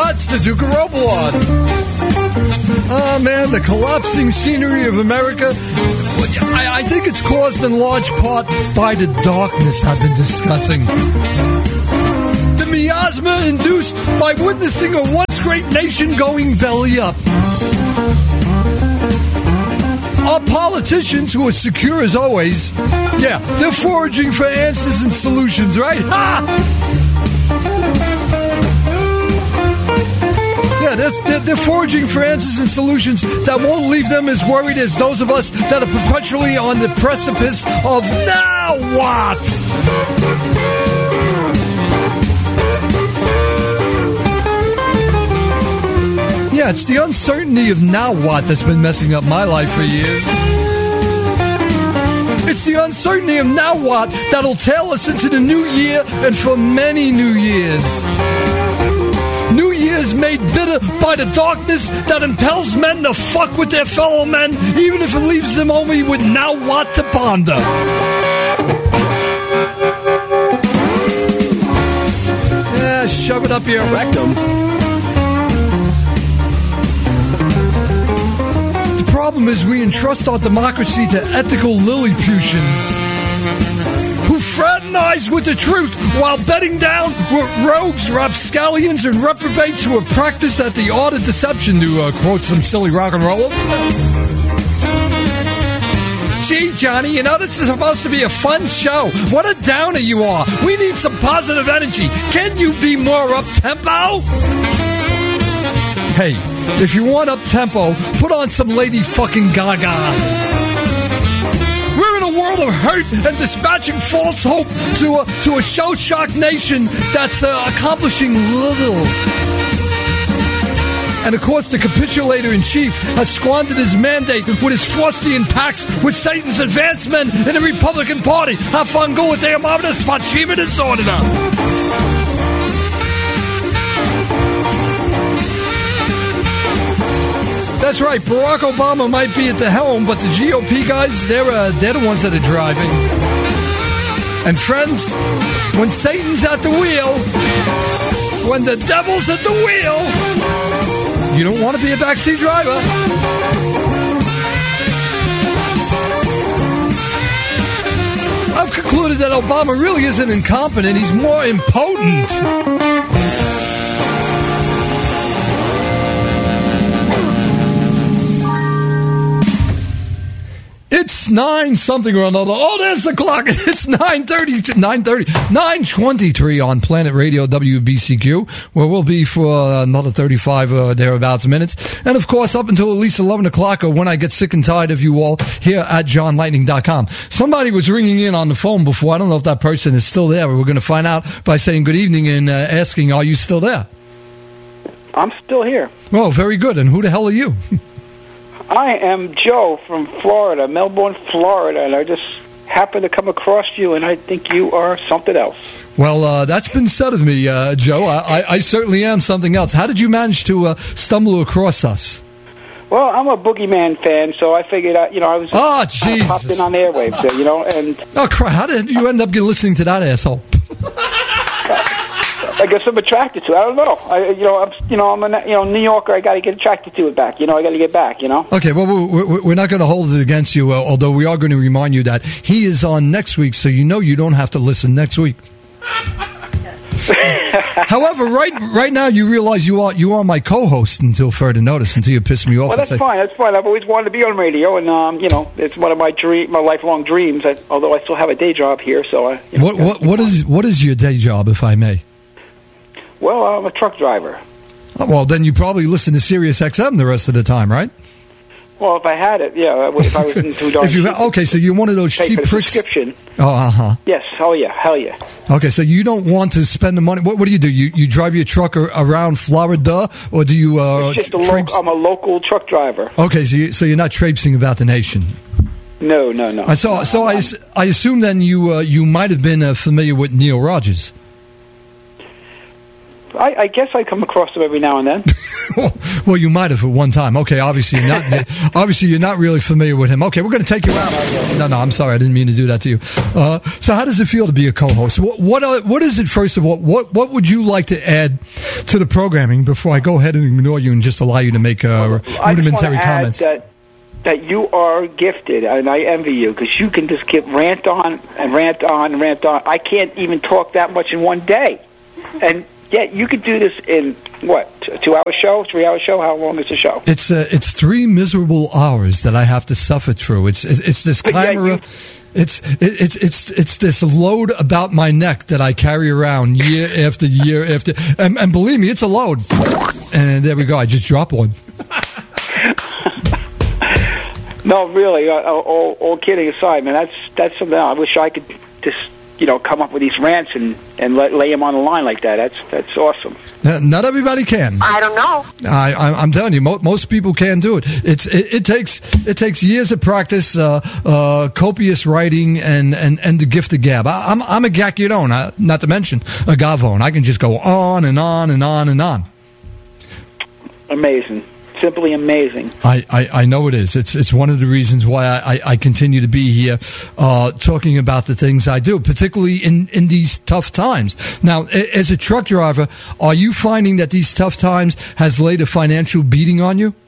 it's the Duke of Roblon. Oh, man, the collapsing scenery of America. I think it's caused in large part by the darkness I've been discussing. The miasma induced by witnessing a once great nation going belly up. Our politicians, who are secure as always, they're foraging for answers and solutions, right? Ha! Yeah, they're foraging for answers and solutions that won't leave them as worried as those of us that are perpetually on the precipice of now what? Yeah, it's the uncertainty of now what that's been messing up my life for years. It's the uncertainty of now what that'll tail us into the new year and for many new years. New Year's made bitter by the darkness that impels men to fuck with their fellow men, even if it leaves them only with now what to ponder. Yeah, shove it up your rectum. The problem is we entrust our democracy to ethical Lilliputians who fraternize with the truth while bedding down with rogues, rapscallions, and reprobates who have practiced at the art of deception, to quote some silly rock and rollers. Gee, Johnny, you know this is supposed to be a fun show. What a downer you are. We need some positive energy. Can you be more up-tempo? Hey, if you want up-tempo, put on some Lady fucking Gaga. We're in a world of hurt and dispatching false hope to a show-shocked nation that's accomplishing little. And of course, the capitulator-in-chief has squandered his mandate with his Faustian pacts with Satan's advancement in the Republican Party. Have fun, go with their marvelous Fatima disorder. That's right, Barack Obama might be at the helm, but the GOP guys, they're the ones that are driving. And friends, when Satan's at the wheel, when the devil's at the wheel, you don't want to be a backseat driver. I've concluded that Obama really isn't incompetent, he's more impotent. It's 9-something or another. Oh, there's the clock. It's 9:23 on Planet Radio WBCQ, where we'll be for another 35 thereabouts minutes. And, of course, up until at least 11 o'clock, or when I get sick and tired of you all here at johnlightning.com. Somebody was ringing in on the phone before. I don't know if that person is still there. We're going to find out by saying good evening and asking, are you still there? I'm still here. Oh, very good. And who the hell are you? I am Joe from Florida, Melbourne, Florida, and I just happened to come across you, and I think you are something else. Well, that's been said of me, Joe. I certainly am something else. How did you manage to stumble across us? Well, I'm a Boogeyman fan, so I figured out, I was popped in on the airwaves, and... Oh, crap. How did you end up listening to that asshole? I guess I'm attracted to it. I don't know. I'm a New Yorker. I got to get attracted to it back. I got to get back. Okay. Well, we're not going to hold it against you. Although we are going to remind you that he is on next week, so you don't have to listen next week. However, right now you realize you are my co-host until further notice. Until you piss me off. Well, that's fine. That's fine. I've always wanted to be on radio, and it's one of my lifelong dreams. Although I still have a day job here, so what is your day job, if I may? Well, I'm a truck driver. Oh, well, then you probably listen to Sirius XM the rest of the time, right? Well, if I had it, yeah. If I was in too dark. Okay, so you're one of those cheap pricks. Subscription. Oh, uh-huh. Yes, hell yeah. Okay, so you don't want to spend the money. What do? You drive your truck around Florida, or do you? I'm a local truck driver. Okay, so you're not traipsing about the nation. No. So I assume then you might have been familiar with Neil Rogers. I guess I come across them every now and then. Well, you might have at one time. Okay, obviously you're not really familiar with him. Okay, we're going to take you out. No, I'm sorry, I didn't mean to do that to you. So, how does it feel to be a co-host? What is it? First of all, what would you like to add to the programming before I go ahead and ignore you and just allow you to make rudimentary comments? That you are gifted, and I envy you, because you can just rant on and rant on and rant on. I can't even talk that much in one day. And yet you could do this in, what, 2-hour show, 3-hour show? How long is the show? It's 3 miserable hours that I have to suffer through. It's this chimera. It's this load about my neck that I carry around year after year after, and believe me, it's a load. And there we go. I just dropped one. No, really. All kidding aside, man, that's something I wish I could just come up with these rants and lay them on the line like that. That's awesome. Not everybody can. I don't know. I'm telling you, most people can't do it. It takes years of practice, copious writing, and the gift of gab. I'm a gacudon, not to mention a gavone. I can just go on and on and on and on. Amazing. Simply amazing. I know it is. It's one of the reasons why I continue to be here talking about the things I do, particularly in these tough times. Now, as a truck driver, are you finding that these tough times has laid a financial beating on you?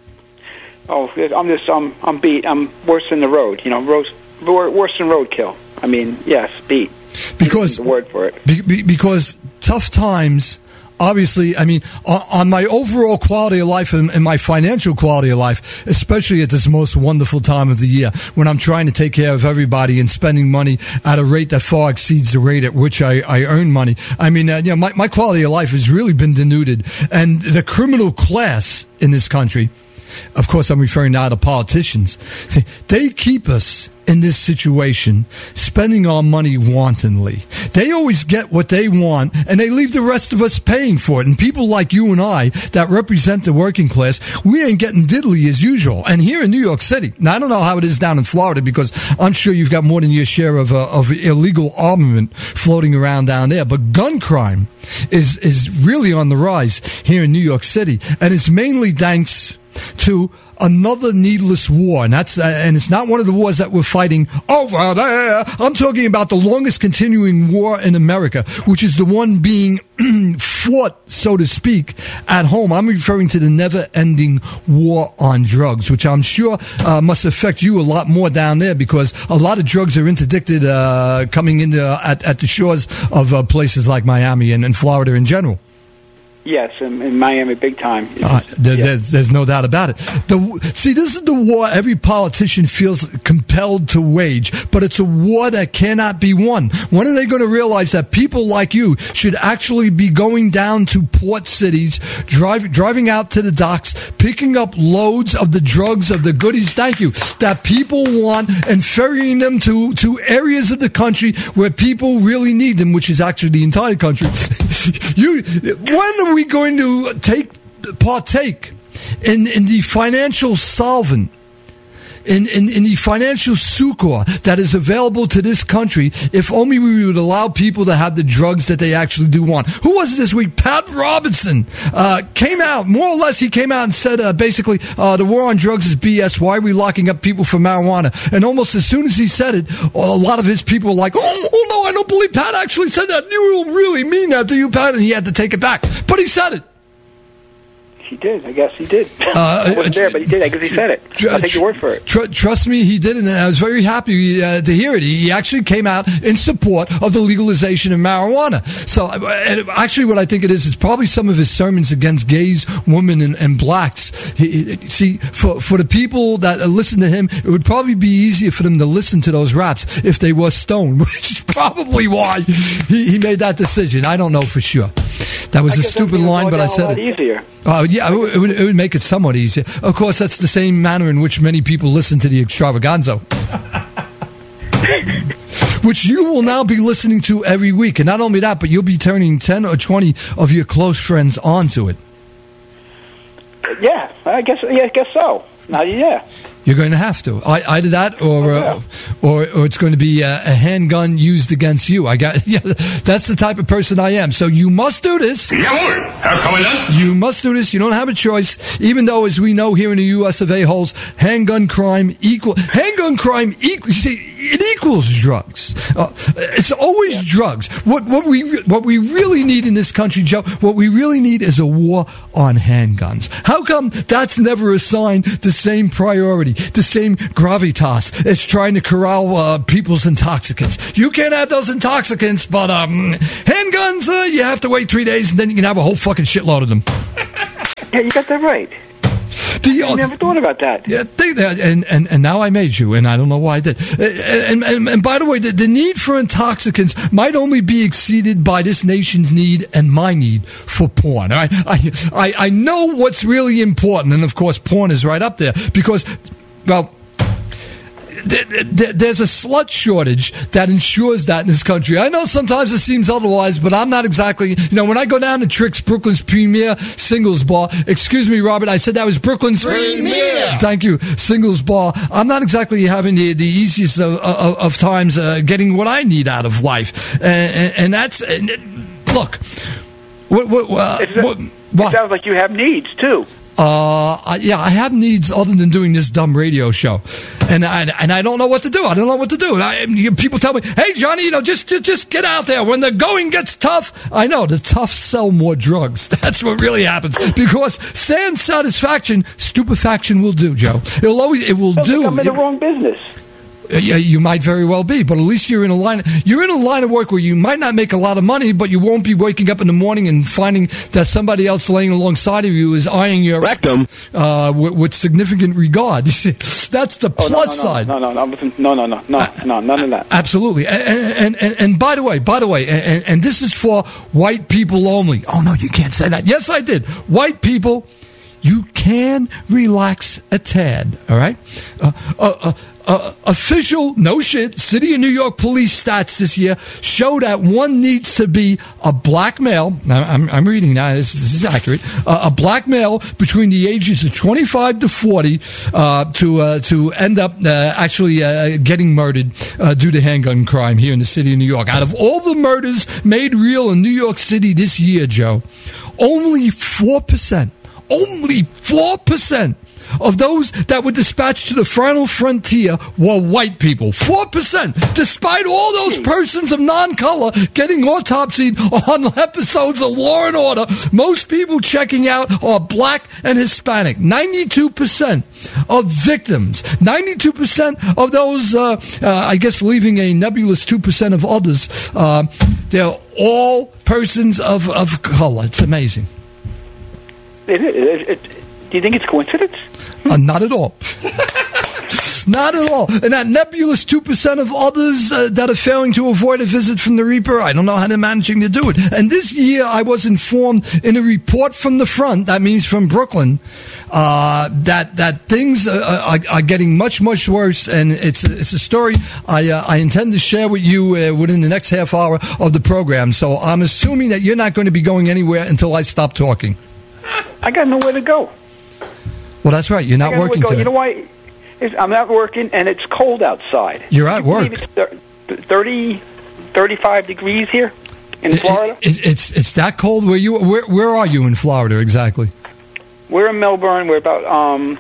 Oh, I'm beat. I'm worse than the road. Worse than roadkill. I mean, yes, beat. Because the word for it. Because tough times. Obviously, I mean, on my overall quality of life and my financial quality of life, especially at this most wonderful time of the year, when I'm trying to take care of everybody and spending money at a rate that far exceeds the rate at which I earn money. I mean, my quality of life has really been denuded. And the criminal class in this country, of course, I'm referring now to politicians, see, they keep us in this situation, spending our money wantonly. They always get what they want, and they leave the rest of us paying for it. And people like you and I that represent the working class, we ain't getting diddly as usual. And here in New York City, now I don't know how it is down in Florida, because I'm sure you've got more than your share of illegal armament floating around down there. But gun crime is really on the rise here in New York City, and it's mainly thanks to another needless war, and it's not one of the wars that we're fighting over there. I'm talking about the longest continuing war in America, which is the one being fought, so to speak, at home. I'm referring to the never-ending war on drugs, which I'm sure must affect you a lot more down there, because a lot of drugs are interdicted coming into at the shores of places like Miami and Florida in general. Yes, in Miami, big time. There's no doubt about it. See, this is the war every politician feels compelled to wage, but it's a war that cannot be won. When are they going to realize that people like you should actually be going down to port cities, driving out to the docks, picking up loads of the drugs, of the goodies, thank you, that people want, and ferrying them to areas of the country where people really need them, which is actually the entire country. When are we going to partake in the financial solvent, in the financial succor that is available to this country, if only we would allow people to have the drugs that they actually do want? Who was it this week? Pat Robertson came out, more or less, he came out and said, basically, the war on drugs is BS. Why are we locking up people for marijuana? And almost as soon as he said it, a lot of his people were like, oh no, I don't believe Pat actually said that. You don't really mean that, do you, Pat? And he had to take it back. But he said it. He did. I guess he did. I wasn't there, but he did. I guess he said it. I'll take your word for it. Trust me, he did, and I was very happy to hear it. He actually came out in support of the legalization of marijuana. So, actually, what I think it is probably some of his sermons against gays, women, and blacks. See, for the people that listen to him, it would probably be easier for them to listen to those raps if they were stoned, which is probably why he made that decision. I don't know for sure. That was a stupid line, but I said it. Easier. Yeah, it would make it somewhat easier. Of course, that's the same manner in which many people listen to the Extravaganza, which you will now be listening to every week. And not only that, but you'll be turning 10 or 20 of your close friends onto it. Yeah, I guess so. Now, yeah. You're going to have to. Either that, or it's going to be a handgun used against you. That's the type of person I am. So you must do this. You must do this. You don't have a choice. Even though, as we know here in the U.S. of A-holes, handgun crime equals. See, it equals drugs. It's always drugs. What we really need in this country, Joe, what we really need is a war on handguns. How come that's never assigned the same priority, the same gravitas as trying to corral people's intoxicants? You can't have those intoxicants, but handguns, you have to wait 3 days and then you can have a whole fucking shitload of them. Yeah, you got that right. I never thought about that. Yeah, and now I made you, and I don't know why I did. And by the way, the need for intoxicants might only be exceeded by this nation's need and my need for porn. All right? I know what's really important, and of course, porn is right up there because, well, there's a slut shortage that ensures that in this country. I know sometimes it seems otherwise, but I'm not exactly, when I go down to Trix, Brooklyn's premier singles bar, excuse me, Robert, I said that was Brooklyn's premier. Thank you, singles bar. I'm not exactly having the easiest of times getting what I need out of life. And that's, look, it sounds like you have needs too. I have needs other than doing this dumb radio show, and I don't know what to do. I don't know what to do. People tell me, "Hey, Johnny, just get out there when the going gets tough." I know the tough sell more drugs. That's what really happens because sans satisfaction, stupefaction will do, Joe. It will do. I'm in the wrong business. Yeah, you might very well be, but at least you're in a line of work where you might not make a lot of money, but you won't be waking up in the morning and finding that somebody else laying alongside of you is eyeing your rectum with significant regard. That's the plus side. No, none of that. Absolutely. And by the way, and this is for white people only. Oh no, you can't say that. Yes, I did. White people, you can relax a tad. All right. Official, no shit, City of New York police stats this year show that one needs to be a black male. Now, I'm reading now. This is accurate. A black male between the ages of 25 to 40 to end up actually getting murdered due to handgun crime here in the City of New York. Out of all the murders made real in New York City this year, Joe, only 4%. Only 4% of those that were dispatched to the final frontier were white people. 4%, despite all those persons of non-color getting autopsied on episodes of Law and Order. Most people checking out are black and Hispanic. 92% of victims. 92% of those, I guess, leaving a nebulous 2% of others. They're all persons of color. It's amazing. Do you think it's coincidence? Not at all. Not at all. And that nebulous 2% of others that are failing to avoid a visit from the Reaper, I don't know how they're managing to do it. And this year I was informed in a report from the front, that means from Brooklyn, that things are getting much, much worse. And it's a story I intend to share with you within the next half hour of the program. So I'm assuming that you're not going to be going anywhere until I stop talking. I got nowhere to go. Well, that's right. You're not working today. You know why? I'm not working, and it's cold outside. You're at work. It's 35 degrees here in Florida. It's that cold. Where are you in Florida exactly? We're in Melbourne. We're about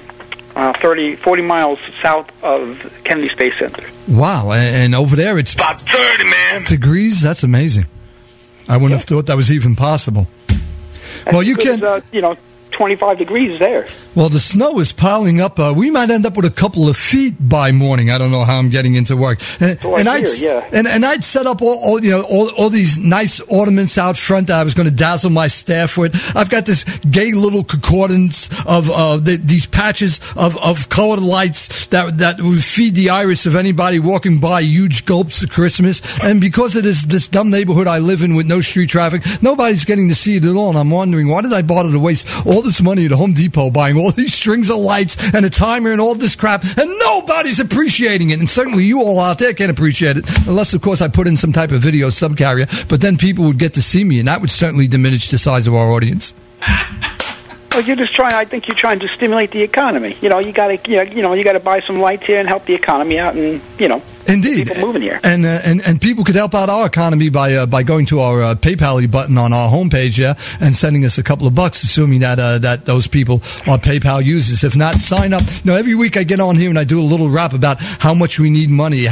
40 miles south of Kennedy Space Center. Wow, and over there it's about 30, man. Degrees. That's amazing. I wouldn't have thought that was even possible. Well, you can, 25 degrees there. Well, the snow is piling up. We might end up with a couple of feet by morning. I don't know how I'm getting into work. And I'd set up all these nice ornaments out front that I was going to dazzle my staff with. I've got this gay little concordance of these patches of colored lights that would feed the iris of anybody walking by huge gulps of Christmas. And because of this dumb neighborhood I live in with no street traffic, nobody's getting to see it at all. And I'm wondering, why did I bother to waste all this money at Home Depot buying all these strings of lights and a timer and all this crap, and nobody's appreciating it. And certainly you all out there can't appreciate it, unless, of course, I put in some type of video subcarrier. But then people would get to see me, and that would certainly diminish the size of our audience. Oh, Well, you're just trying. I think you're trying to stimulate the economy. You got to buy some lights here and help the economy out, and Indeed, people moving here. And people could help out our economy by going to our PayPal button on our homepage, and sending us a couple of bucks, assuming that those people are PayPal users. If not, sign up. Every week I get on here and I do a little rap about how much we need money,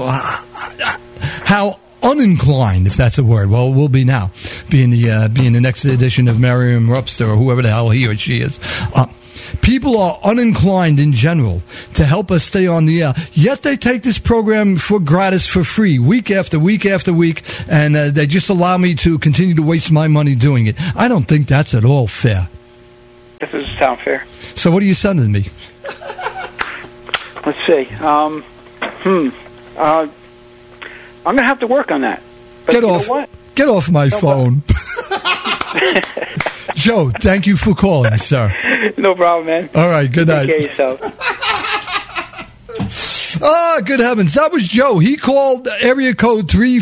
how uninclined, if that's a word. Well, it will be now, being the next edition of Merriam-Webster or whoever the hell he or she is. People are uninclined in general to help us stay on the air. Yet they take this program for gratis, for free, week after week after week, and they just allow me to continue to waste my money doing it. I don't think that's at all fair. This doesn't sound fair. So what are you sending me? Let's see. I'm going to have to work on that. But Get off my phone. Joe, thank you for calling, sir. No problem, man. All right, good night. Take care of yourself. Good heavens. That was Joe. He called area code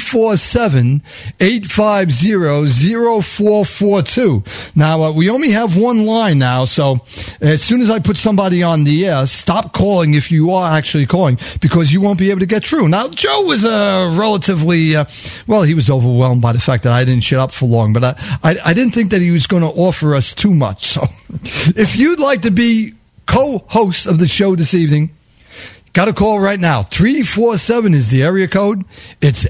347-850-0442. Now, we only have one line now, so as soon as I put somebody on the air, stop calling if you are actually calling, because you won't be able to get through. Now, Joe was relatively, he was overwhelmed by the fact that I didn't shut up for long, but I didn't think that he was going to offer us too much. So if you'd like to be co-host of the show this evening, got a call right now. 347 is the area code. It's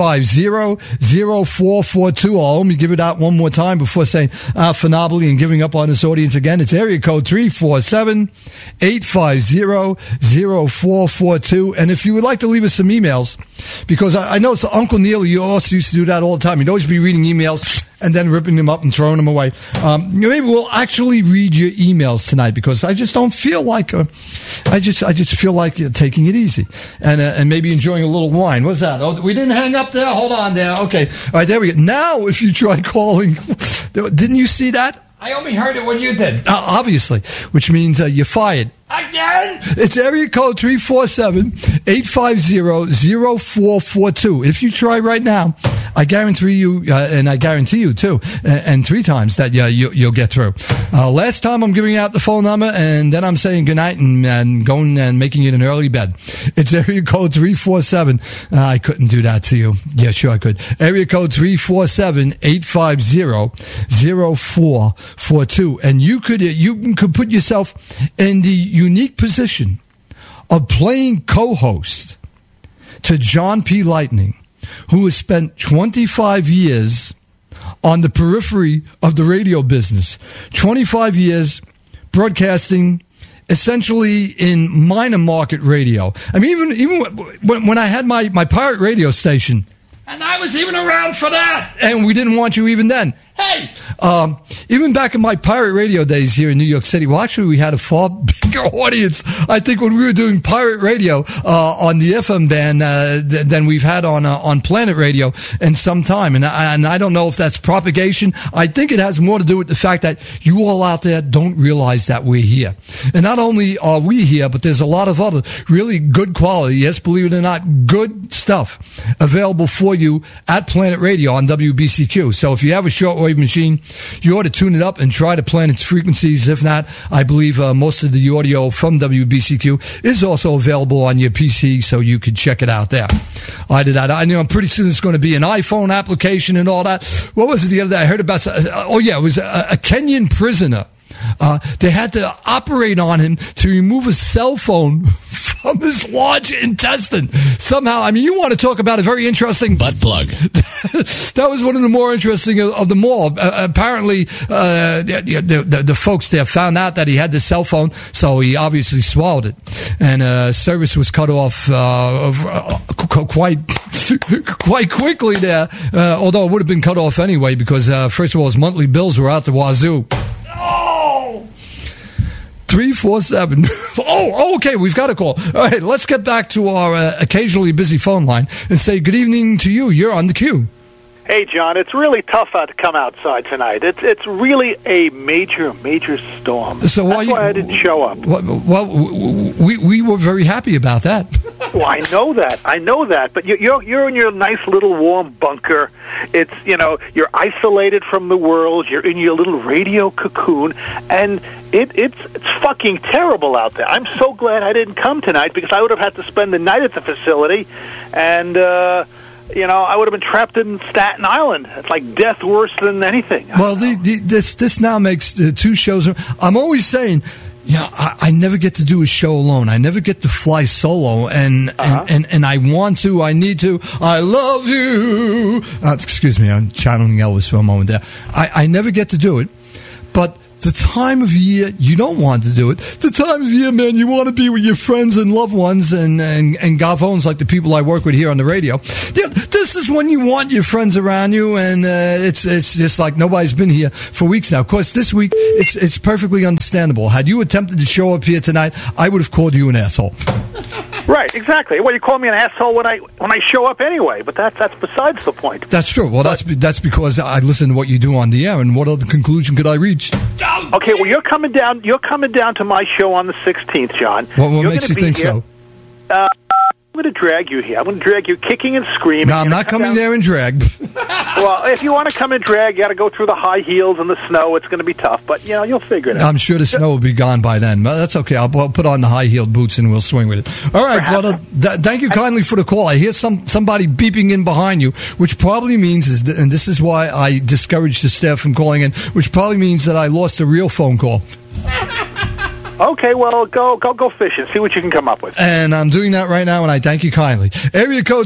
850-0442. I'll only give it out one more time before saying phenomenally and giving up on this audience again. It's area code 347-850-0442. And if you would like to leave us some emails, because I know it's Uncle Neil, you also used to do that all the time. You'd always be reading emails and then ripping them up and throwing them away. Maybe we'll actually read your emails tonight, because I just don't feel like, I just feel like taking it easy and maybe enjoying a little wine. What's that? Oh, we didn't hang up there? Hold on there. Okay. All right, there we go. Now, if you try calling, didn't you see that? I only heard it when you did. Obviously, which means you're fired. Again? It's area code 347-850-0442. If you try right now, I guarantee you, and I guarantee you too, and 3 times that you'll get through. Last time I'm giving out the phone number, and then I'm saying goodnight and going and making it an early bed. It's area code 347. I couldn't do that to you. Yeah, sure I could. Area code 347-850-0442. And you could put yourself in the unique position of playing co-host to John P. Lightning, who has spent 25 years on the periphery of the radio business, 25 years broadcasting essentially in minor market radio. I mean, even when I had my pirate radio station, and I was even around for that, and we didn't want you even then. Hey, even back in my pirate radio days here in New York City, well, actually, we had a far bigger audience, I think, when we were doing pirate radio on the FM band than we've had on Planet Radio in some time. And I don't know if that's propagation. I think it has more to do with the fact that you all out there don't realize that we're here. And not only are we here, but there's a lot of other really good quality, yes, believe it or not, good stuff available for you at Planet Radio on WBCQ. So if you have a shortwave machine, you ought to tune it up and try to plan its frequencies. If not, I believe most of the audio from WBCQ is also available on your PC, so you could check it out there. I did that. I know pretty soon it's going to be an iPhone application and all that. What was it the other day? I heard about, it was a Kenyan prisoner. They had to operate on him to remove a cell phone from his large intestine. Somehow, I mean, you want to talk about a very interesting butt plug. That was one of the more interesting of them all. Apparently, the folks there found out that he had the cell phone, so he obviously swallowed it, and service was cut off quite quickly there. Although it would have been cut off anyway, because first of all, his monthly bills were out the wazoo. 347. Oh, okay, we've got a call. All right, let's get back to our occasionally busy phone line and say good evening to you. You're on the queue. Hey, John, it's really tough to come outside tonight. It's really a major storm. So That's why I didn't show up. Well, we were very happy about that. Well, I know that. But you're in your nice little warm bunker. It's you're isolated from the world. You're in your little radio cocoon, and it's fucking terrible out there. I'm so glad I didn't come tonight because I would have had to spend the night at the facility, and I would have been trapped in Staten Island. It's like death worse than anything. Well, this now makes two shows. I'm always saying, I never get to do a show alone. I never get to fly solo, and I want to. I need to. I love you. Excuse me, I'm channeling Elvis for a moment there. I never get to do it, but the time of year you don't want to do it. The time of year, man, you want to be with your friends and loved ones and gavons like the people I work with here on the radio. This is when you want your friends around you, and it's just like nobody's been here for weeks now. Of course, this week it's perfectly understandable. Had you attempted to show up here tonight, I would have called you an asshole. Right, exactly. Well, you call me an asshole when I show up anyway, but that's besides the point. That's true. Well, that's because I listen to what you do on the air, and what other conclusion could I reach? Okay, well, you're coming down to my show on the 16th, John. What makes you think so? I'm going to drag you here. I'm going to drag you kicking and screaming. No, I'm not coming there in drag. Well, if you want to come in drag, you got to go through the high heels and the snow. It's going to be tough, but you'll figure it out. I'm sure the snow will be gone by then. But that's okay. I'll put on the high-heeled boots and we'll swing with it. All right, brother. Thank you kindly for the call. I hear somebody beeping in behind you, which probably means and this is why I discourage the staff from calling in, which probably means that I lost a real phone call. Okay, well, go fishing. See what you can come up with. And I'm doing that right now, and I thank you kindly. Area code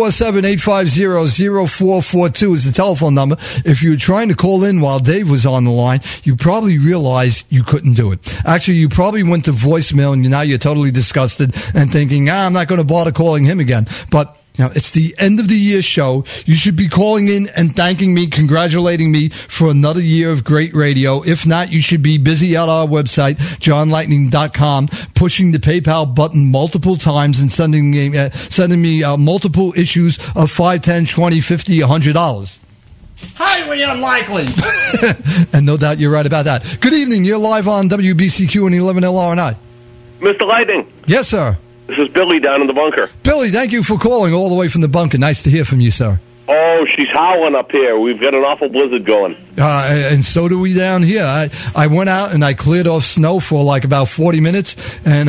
347-850-0442 is the telephone number. If you were trying to call in while Dave was on the line, you probably realized you couldn't do it. Actually, you probably went to voicemail, and now you're totally disgusted and thinking, I'm not going to bother calling him again. But it's the end of the year show. You should be calling in and thanking me, congratulating me for another year of great radio. If not, you should be busy at our website, johnlightning.com, pushing the PayPal button multiple times and sending me multiple issues of $5, $10, $20, $50, $100. Highly unlikely. And no doubt you're right about that. Good evening. You're live on WBCQ and 11LRNI. Mr. Lightning. Yes, sir. This is Billy down in the bunker. Billy, thank you for calling all the way from the bunker. Nice to hear from you, sir. Oh, she's howling up here. We've got an awful blizzard going. And so do we down here. I went out and I cleared off snow for like about 40 minutes. And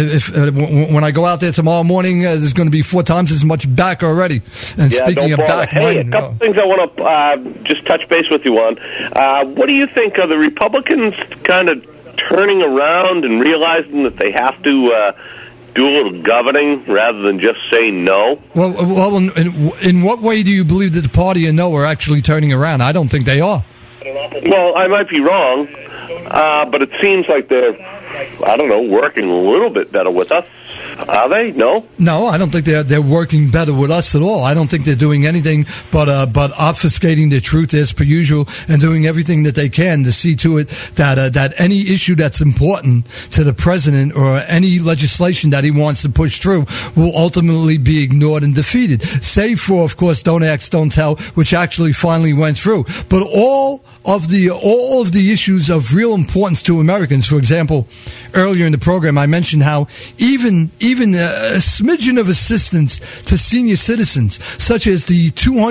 when I go out there tomorrow morning, there's going to be 4 times as much back already. And speaking of back, hey, a couple things I want to just touch base with you on. What do you think of the Republicans kind of turning around and realizing that they have to do a little governing rather than just say no? Well, in what way do you believe that the party and no are actually turning around? I don't think they are. Well, I might be wrong, but it seems like they're, working a little bit better with us. Are they? No? No, I don't think they're working better with us at all. I don't think they're doing anything but obfuscating the truth as per usual and doing everything that they can to see to it that any issue that's important to the president or any legislation that he wants to push through will ultimately be ignored and defeated. Save for, of course, Don't Ask, Don't Tell, which actually finally went through. But all of the issues of real importance to Americans, for example, earlier in the program, I mentioned how even a smidgen of assistance to senior citizens, such as the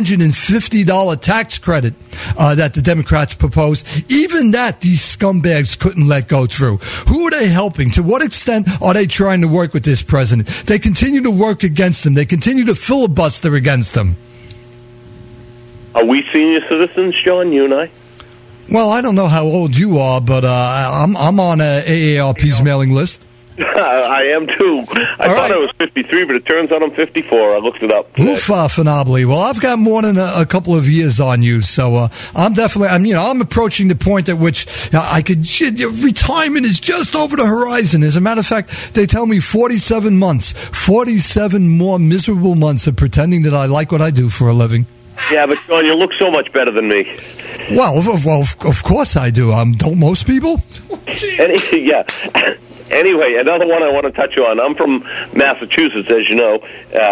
$250 tax credit that the Democrats proposed, even that these scumbags couldn't let go through. Who are they helping? To what extent are they trying to work with this president? They continue to work against him. They continue to filibuster against him. Are we senior citizens, John, you and I? Well, I don't know how old you are, but I'm on AARP's mailing list. I am too. I thought I was 53, but it turns out I'm 54. I looked it up today. Phenomenally. Well, I've got more than a couple of years on you, so I'm approaching the point at which I could. Retirement is just over the horizon. As a matter of fact, they tell me 47 more miserable months of pretending that I like what I do for a living. Yeah, but John, you look so much better than me. Well, of course I do. Don't most people? Yeah. Anyway, another one I want to touch on. I'm from Massachusetts, as you know,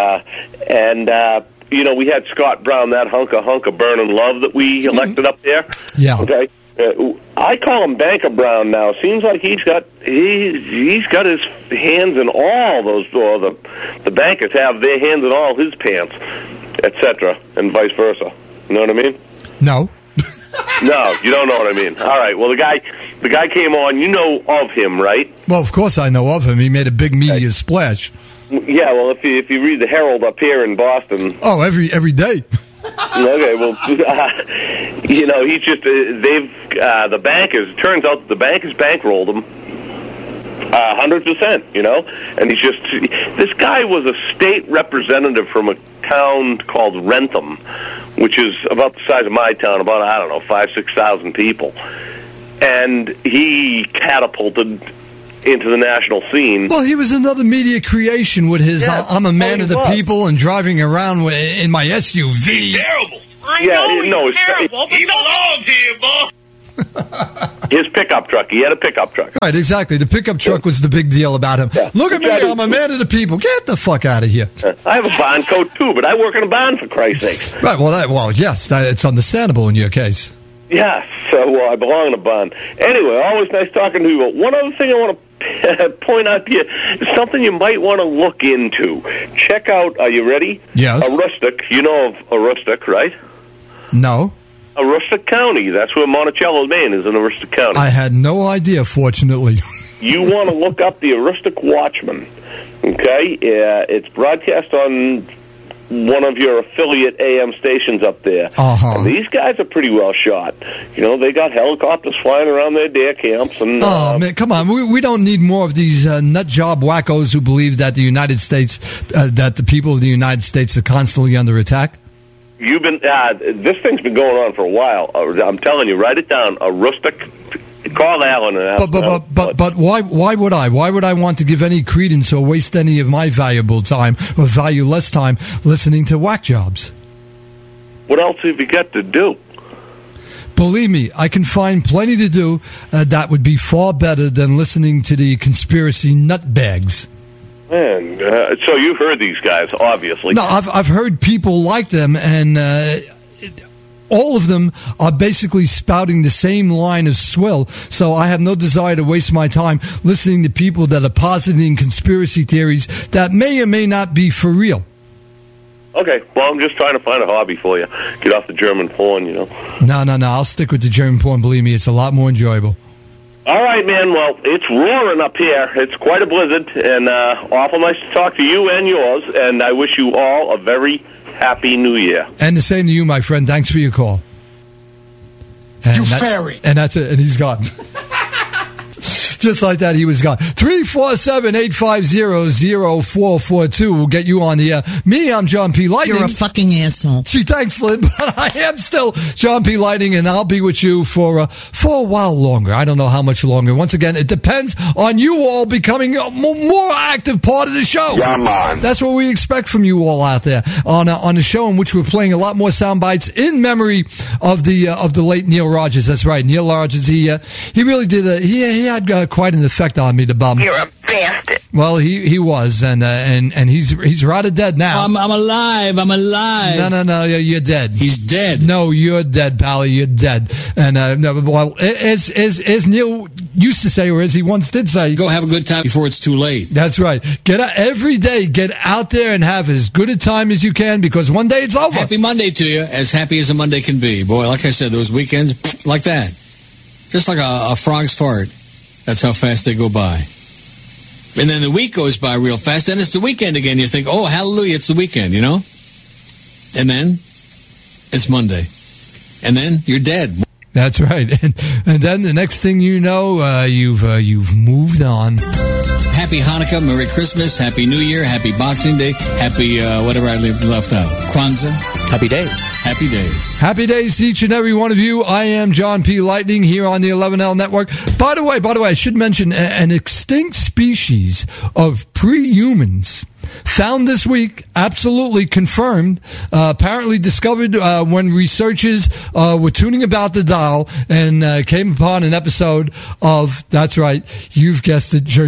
and we had Scott Brown, that hunk of burning love that we elected up there. Yeah. Okay. I I call him Banker Brown now. Seems like he's got his hands in all those, or the bankers have their hands in all his pants, etc., and vice versa. You know what I mean? No. No, you don't know what I mean. All right. Well, the guy came on. You know of him, right? Well, of course I know of him. He made a big media splash. Yeah. Well, if you read the Herald up here in Boston. Oh, every day. Okay. Well, he's just the bankers. It turns out the bankers bankrolled him 100%. And he's just this guy was a state representative from a town called Rentham, which is about the size of my town, about 5,000-6,000 people, and he catapulted into the national scene. Well, he was another media creation with his I'm a man of the people and driving around in my SUV. He's terrible. I know he's terrible. He belongs here, boy. His pickup truck. He had a pickup truck. Right, exactly. The pickup truck was the big deal about him. Yeah. Look at me, I'm a man of the people. Get the fuck out of here. I have a bond coat, too, but I work in a bond, for Christ's sakes. Right, yes, it's understandable in your case. Yeah, so I belong in a bond. Anyway, always nice talking to you. One other thing I want to point out to you is something you might want to look into. Check out, are you ready? Yes. Aroostook. You know of Aroostook, right? No. Aroostook County. That's where Monticello, Maine is, in Aroostook County. I had no idea, fortunately. You want to look up the Aroostook Watchman, okay? It's broadcast on one of your affiliate AM stations up there. Uh-huh. And these guys are pretty well shot. They got helicopters flying around their dare camps. And, man, come on. We don't need more of these nut job wackos who believe that the United States, that the people of the United States are constantly under attack. You've been this thing's been going on for a while. I'm telling you, write it down. Aroostook. Call Alan and ask. But why would I? Why would I want to give any credence or waste any of my valuable time or valueless time listening to whack jobs? What else have you got to do? Believe me, I can find plenty to do that would be far better than listening to the conspiracy nutbags. Man, so you've heard these guys, obviously. No, I've heard people like them, and all of them are basically spouting the same line of swill. So I have no desire to waste my time listening to people that are positing conspiracy theories that may or may not be for real. Okay, well, I'm just trying to find a hobby for you. Get off the German porn, No, I'll stick with the German porn. Believe me, it's a lot more enjoyable. All right, man. Well, it's roaring up here. It's quite a blizzard, and awful nice to talk to you and yours, and I wish you all a very Happy New Year. And the same to you, my friend. Thanks for your call. And fairy. And that's it, and he's gone. Just like that, he was gone. 347-850-0442 will get you on the air. Me, I'm John P. Lightning. You're a fucking asshole. Gee, thanks, Lynn, but I am still John P. Lightning, and I'll be with you for a while longer. I don't know how much longer. Once again, it depends on you all becoming a more active part of the show. Yeah, man. That's what we expect from you all out there on the show, in which we're playing a lot more sound bites in memory of the late Neil Rogers. That's right, Neil Rogers. He really did. He had quite an effect on me, the bum. You're a bastard. Well, he was, and he's rather dead now. I'm alive. No, you're dead. He's dead. No, you're dead, pal. You're dead. And well, as Neil used to say, or as he once did say, go have a good time before it's too late. That's right. Get out every day. Get out there and have as good a time as you can, because one day it's over. Happy Monday to you. As happy as a Monday can be. Boy, like I said, those weekends like that, just like a frog's fart. That's how fast they go by. And then the week goes by real fast. Then it's the weekend again. You think, oh, hallelujah, it's the weekend, And then it's Monday. And then you're dead. That's right. And then the next thing you know, you've moved on. Happy Hanukkah, Merry Christmas, Happy New Year, Happy Boxing Day, Happy whatever I left out. Kwanzaa. Happy days. Happy days. Happy days to each and every one of you. I am John P. Lightning here on the 11L Network. By the way, I should mention an extinct species of pre-humans found this week, absolutely confirmed, apparently discovered when researchers were tuning about the dial and came upon an episode of, that's right, you've guessed it,